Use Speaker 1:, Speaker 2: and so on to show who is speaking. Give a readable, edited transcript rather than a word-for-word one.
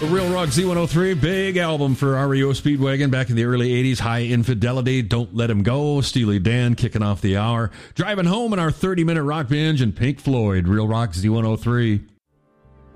Speaker 1: The Real Rock Z103, big album for REO Speedwagon back in the early 80s. High Infidelity, Don't Let Him Go, Steely Dan kicking off the hour. Driving home in our 30-minute rock binge and Pink Floyd, Real Rock Z103.